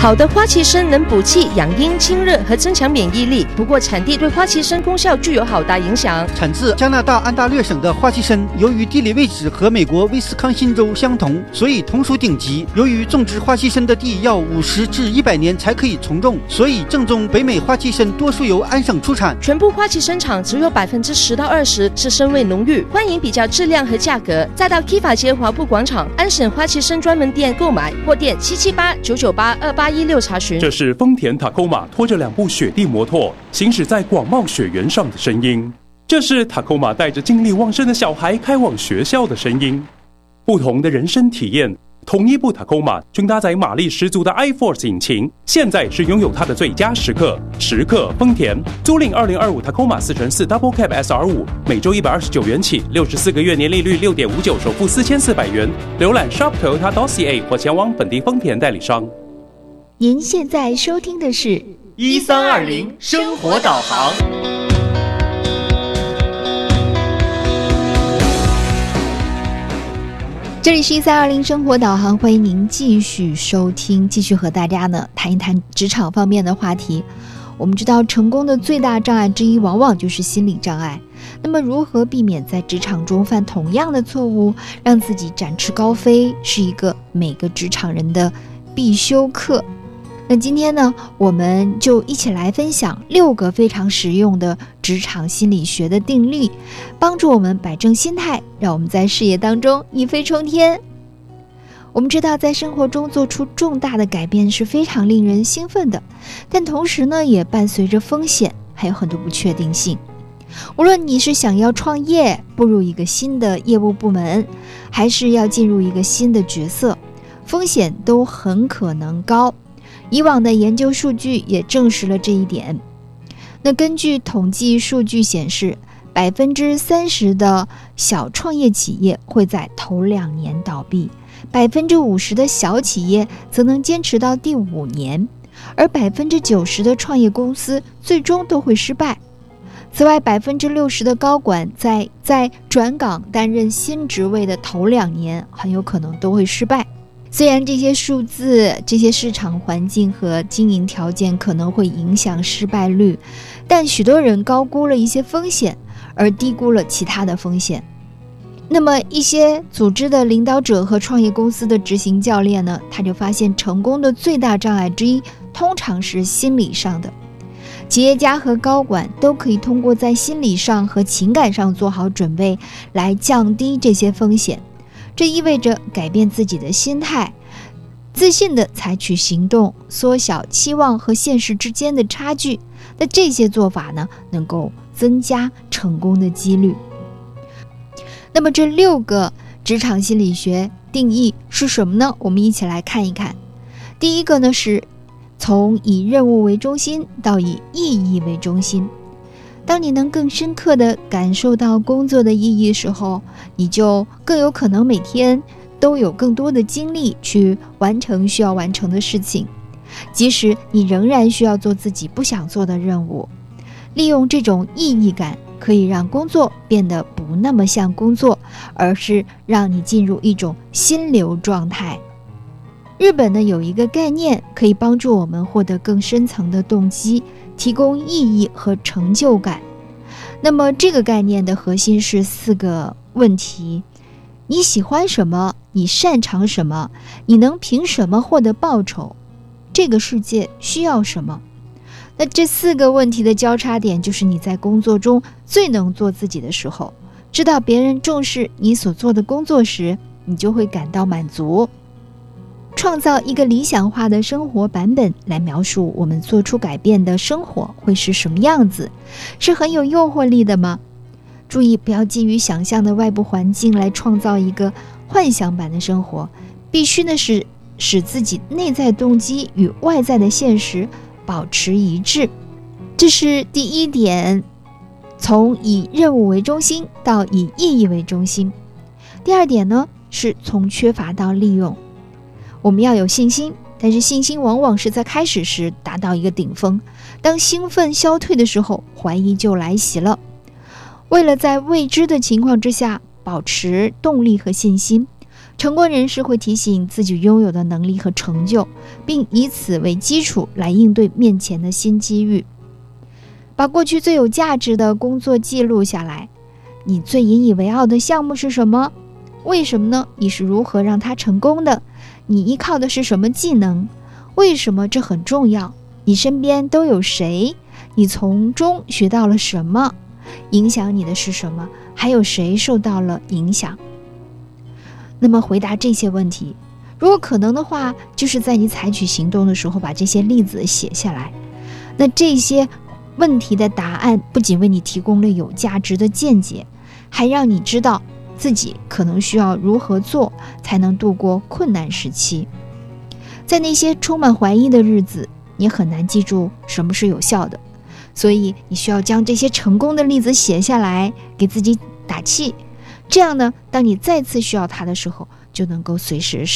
好的花旗参能补气、养阴、清热和增强免疫力，不过产地对花旗参功效具有好大影响。 产自加拿大安大略省的花旗参，由于地理位置和美国威斯康辛州相同，所以同属顶级。由于种植花旗参的地要50至100年才可以从种，所以正宗北美花旗参多数由安省出产。 全部花旗参厂只有10%到20%是参味浓郁，欢迎比较质量和价格，再到 Kiva 街华埠广场安省花旗参专门店购买，或电778-998-2816查询。 这是丰田 Tacoma 拖着2部雪地摩托行驶在广袤雪原上的声音，这是 Tacoma 带着精力旺盛的小孩开往学校的声音。不同的人生体验，同一部 Tacoma 均搭载马力十足的 iForce 引擎，现在是拥有它的最佳时刻。时刻丰田，租赁2025 Tacoma 4x4 Double Cab SR5，每周129元起，64个月年利率6.59%，首付4400元。浏览 Shop Toyota.ca 或前往本地丰田代理商。 您现在收听的是 1320生活导航。 这里是1320生活导航，欢迎您继续收听，继续和大家呢谈一谈职场方面的话题。我们知道成功的最大障碍之一往往就是心理障碍，那么如何避免在职场中犯同样的错误，让自己展翅高飞，是一个每个职场人的必修课。那今天呢，我们就一起来分享6个非常实用的职场心理学的定律，帮助我们摆正心态，让我们在事业当中一飞冲天。我们知道在生活中做出重大的改变是非常令人兴奋的，但同时呢也伴随着风险，还有很多不确定性。无论你是想要创业，步入一个新的业务部门，还是要进入一个新的角色，风险都很可能高。以往的研究数据也证实了这一点。那根据统计数据显示，30%的小创业企业会在头2年倒闭，50%的小企业则能坚持到第5年，而90%的创业公司最终都会失败。此外，60%的高管在转岗担任新职位的头2年很有可能都会失败。虽然这些数字、这些市场环境和经营条件可能会影响失败率，但许多人高估了一些风险，而低估了其他的风险。那么一些组织的领导者和创业公司的执行教练呢，他就发现成功的最大障碍之一通常是心理上的。企业家和高管都可以通过在心理上和情感上做好准备来降低这些风险。这意味着改变自己的心态，自信地采取行动，缩小期望和现实之间的差距。那这些做法呢，能够增加成功的几率。那么这6个职场心理学定义是什么呢？我们一起来看一看。第一个呢，是从以任务为中心到以意义为中心。当你能更深刻地感受到工作的意义时候，你就更有可能每天都有更多的精力去完成需要完成的事情，即使你仍然需要做自己不想做的任务。利用这种意义感，可以让工作变得不那么像工作，而是让你进入一种心流状态。日本呢有一个概念可以帮助我们获得更深层的动机，提供意义和成就感。那么这个概念的核心是4个问题：你喜欢什么？你擅长什么？你能凭什么获得报酬？这个世界需要什么？那这4个问题的交叉点，就是你在工作中最能做自己的时候，知道别人重视你所做的工作时，你就会感到满足。创造一个理想化的生活版本来描述我们做出改变的生活会是什么样子，是很有诱惑力的吗？注意不要基于想象的外部环境来创造一个幻想版的生活，必须的是使自己内在动机与外在的现实保持一致。这是第1点，从以任务为中心到以意义为中心。第2点呢，是从缺乏到利用。我们要有信心，但是信心往往是在开始时达到一个顶峰，当兴奋消退的时候，怀疑就来袭了。为了在未知的情况之下保持动力和信心， 成功人士会提醒自己拥有的能力和成就，并以此为基础来应对面前的新机遇。把过去最有价值的工作记录下来，你最引以为傲的项目是什么？为什么呢？你是如何让它成功的？你依靠的是什么技能？为什么这很重要？你身边都有谁？你从中学到了什么？影响你的是什么？还有谁受到了影响？那么回答这些问题，如果可能的话，就是在你采取行动的时候把这些例子写下来。那这些问题的答案不仅为你提供了有价值的见解，还让你知道自己可能需要如何做才能度过困难时期。在那些充满怀疑的日子，你很难记住什么是有效的，所以你需要将这些成功的例子写下来，给自己打气。这样呢，当你再次需要它的时候，就能够随时